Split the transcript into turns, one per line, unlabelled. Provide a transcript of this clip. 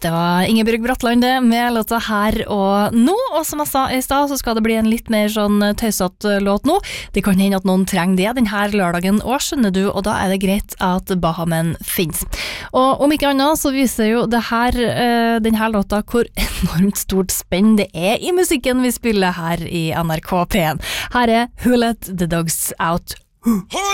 Det var Ingebjørg Bratland det, med låta Her og Nå, og som jeg sa I sted, så skal det bli en litt mer sånn tøysatt låt nå. Det kan hende at noen trenger det denne lørdagen også, skjønner du, og da det greit at Bahamen finnes. Og om ikke annet så viser jo det her, denne låta hvor enormt stort spenn det I musikken vi spiller her I NRK P1. Her Who Let the Dogs Out.